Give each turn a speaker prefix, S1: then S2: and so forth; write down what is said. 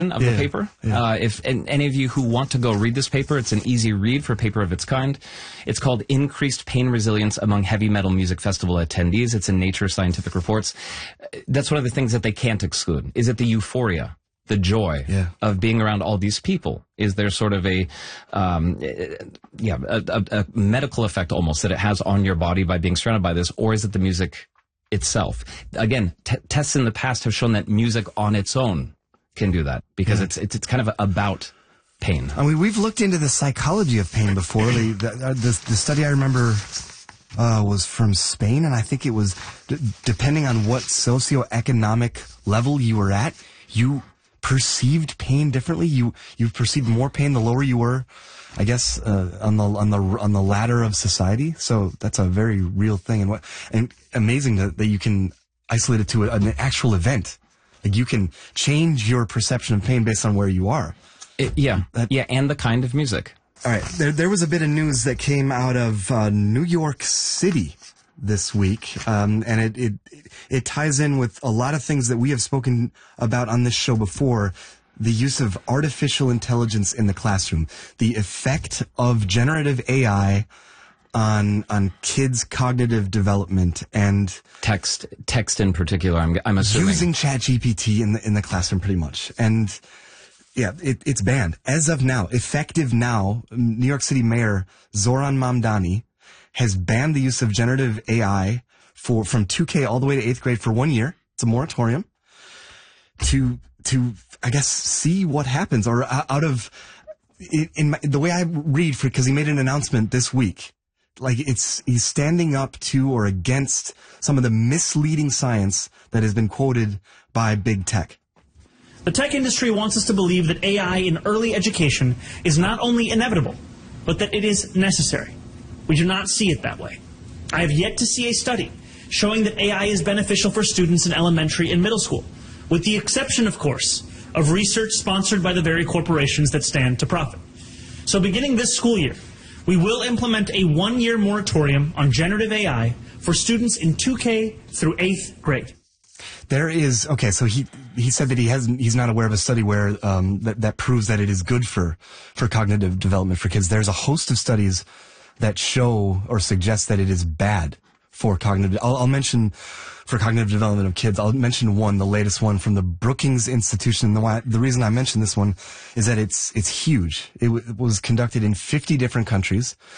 S1: of the paper. If any of you who want to go read this paper, it's an easy read for a paper of its kind. It's called Increased Pain Resilience Among Heavy Metal Music Festival Attendees. It's in Nature Scientific Reports. That's one of the things that they can't exclude. Is it the euphoria, the joy of being around all these people? Is there sort of a medical effect almost that it has on your body by being surrounded by this, or is it the music itself? Again, tests in the past have shown that music on its own can do that, because it's kind of about pain.
S2: I mean, we've looked into the psychology of pain before. The study I remember was from Spain, and I think it was depending on what socioeconomic level you were at, you perceived pain differently. You perceived more pain the lower you were, I guess, on the ladder of society. So that's a very real thing, and amazing that you can isolate it to an actual event. Like, you can change your perception of pain based on where you are.
S1: And the kind of music.
S2: All right, there was a bit of news that came out of New York City this week, and it ties in with a lot of things that we have spoken about on this show before. The use of artificial intelligence in the classroom, the effect of generative AI on kids' cognitive development, and
S1: text in particular. I'm assuming
S2: using ChatGPT in the classroom pretty much. And yeah, it's banned as of now, effective now. New York City Mayor Zoran Mamdani has banned the use of generative AI from 2K all the way to 8th grade for 1 year. It's a moratorium to I guess see what happens, or out of the way I read, because he made an announcement this week. Like, he's standing up to or against some of the misleading science that has been quoted by big tech.
S3: The tech industry wants us to believe that AI in early education is not only inevitable, but that it is necessary. We do not see it that way. I have yet to see a study showing that AI is beneficial for students in elementary and middle school, with the exception, of course, of research sponsored by the very corporations that stand to profit. So beginning this school year, we will implement a 1-year moratorium on generative AI for students in 2K through 8th grade.
S2: There is, okay, so he said that he's not aware of a study where that proves that it is good for cognitive development for kids. There's a host of studies that show or suggest that it is bad for cognitive. I'll mention for cognitive development of kids. I'll mention one, the latest one from the Brookings Institution. The reason I mention this one is that it's huge. It was conducted in 50 different countries.